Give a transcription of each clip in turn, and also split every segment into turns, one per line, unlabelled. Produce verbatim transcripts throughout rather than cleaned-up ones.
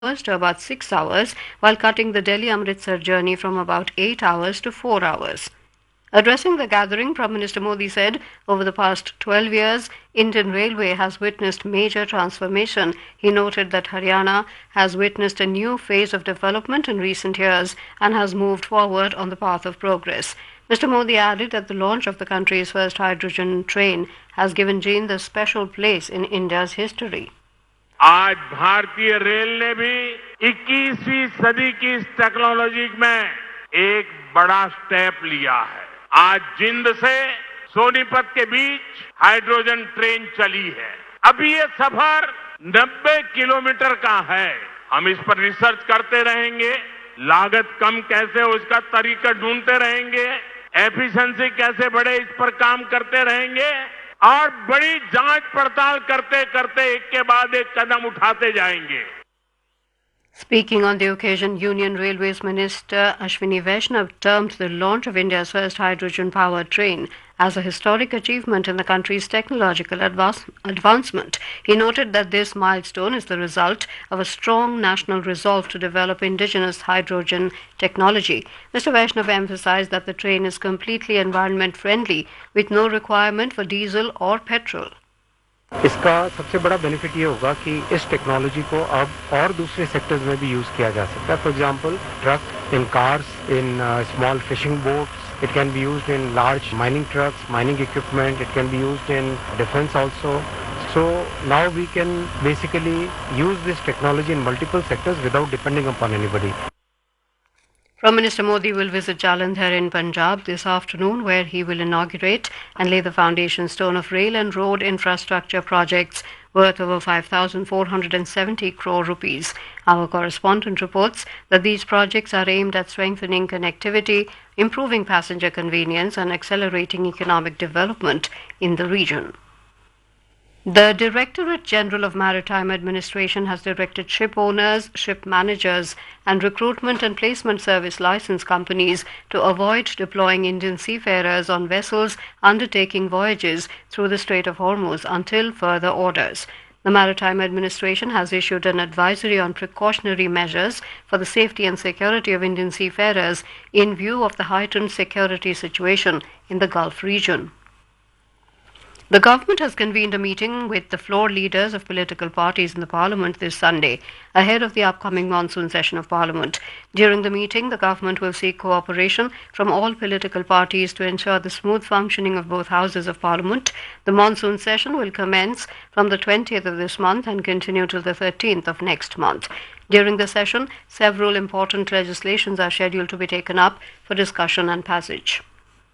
hours to about six hours, while cutting the Delhi-Amritsar journey from about eight hours to four hours. Addressing the gathering, Prime Minister Modi said, over the past twelve years, Indian Railway has witnessed major transformation. He noted that Haryana has witnessed a new phase of development in recent years and has moved forward on the path of progress. Mister Modi added that the launch of the country's first hydrogen train has given Jane a special place in India's history.
आज भारतीय rail ने भी इक्कीसवीं सदी की इस technology में एक बड़ा स्टेप लिया है। आज जिंद से सोनीपत के बीच हाइड्रोजन ट्रेन चली है। अभी ये सफर नब्बे किलोमीटर का है। हम इस पर रिसर्च करते रहेंगे, लागत कम कैसे हो इसका तरीका ढूंढते रहेंगे, एफिशिएंसी कैसे बढ़े इस पर काम करते रहेंगे और बड़ी जांच पड़ताल करते करते एक के बाद एक कदम उठाते जाएंगे।
Speaking on the occasion, Union Railways Minister Ashwini Vaishnav termed the launch of India's first hydrogen-powered train as a historic achievement in the country's technological advance- advancement. He noted that this milestone is the result of a strong national resolve to develop indigenous hydrogen technology. Mister Vaishnav emphasized that the train is completely environment-friendly, with no requirement for diesel or petrol.
इसका सबसे बड़ा benefit ये होगा कि इस technology को अब और दूसरे सेक्टर्स में भी यूज किया जा सकता है। For example truck in cars, in small fishing boats, it can be used in large mining trucks, mining equipment, it can be used in defence also. So now we can basically use this technology in multiple sectors without depending upon anybody.
Prime Minister Modi will visit Jalandhar in Punjab this afternoon, where he will inaugurate and lay the foundation stone of rail and road infrastructure projects worth over five thousand four hundred seventy crore rupees. Our correspondent reports that these projects are aimed at strengthening connectivity, improving passenger convenience and accelerating economic development in the region. The Directorate General of Maritime Administration has directed ship owners, ship managers, and recruitment and placement service license companies to avoid deploying Indian seafarers on vessels undertaking voyages through the Strait of Hormuz until further orders. The Maritime Administration has issued an advisory on precautionary measures for the safety and security of Indian seafarers in view of the heightened security situation in the Gulf region. The government has convened a meeting with the floor leaders of political parties in the parliament this Sunday, ahead of the upcoming monsoon session of parliament. During the meeting, the government will seek cooperation from all political parties to ensure the smooth functioning of both houses of parliament. The monsoon session will commence from the twentieth of this month and continue till the thirteenth of next month. During the session, several important legislations are scheduled to be taken up for discussion and passage.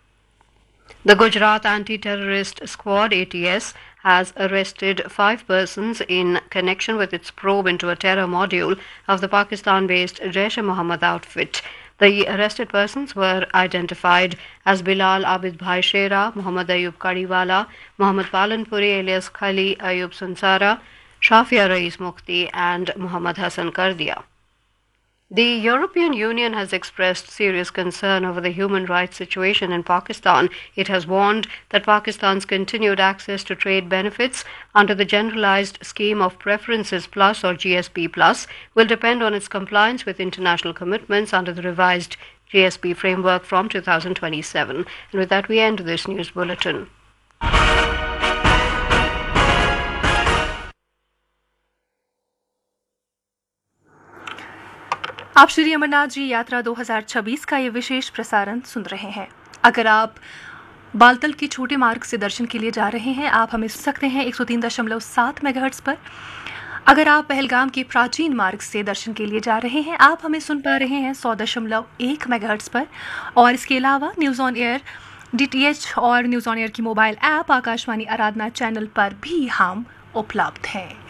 The Gujarat Anti-Terrorist Squad, A T S, has arrested five persons in connection with its probe into a terror module of the Pakistan-based Jaish-e-Mohammed outfit. The arrested persons were identified as Bilal Abid Bhai Shera, Muhammad Ayub Kadiwala, Muhammad Palanpuri alias Khali Ayub Sunsara, Shafia Rais Mukti, and Muhammad Hassan Kardia. The European Union has expressed serious concern over the human rights situation in Pakistan. It has warned that Pakistan's continued access to trade benefits under the Generalized Scheme of Preferences Plus or G S P Plus will depend on its compliance with international commitments under the revised G S P framework from two thousand twenty-seven. And with that, we end this news bulletin.
आप श्री अमरनाथ जी यात्रा दो हज़ार छब्बीस का ये विशेष प्रसारण सुन रहे हैं। अगर आप बालतल के छोटे मार्ग से दर्शन के लिए जा रहे हैं, आप हमें सुन सकते हैं एक सौ तीन दशमलव सात मेगाहर्ट्ज़ पर। अगर आप पहलगाम के प्राचीन मार्ग से दर्शन के लिए जा रहे हैं, आप हमें सुन पा रहे हैं सौ दशमलव एक मेगाहर्ट्ज़ पर। और इसके अलावा news on air D T H और न्यूज़ ऑन एयर की मोबाइल ऐप आकाशवाणी आराधना चैनल पर भी हम उपलब्ध हैं।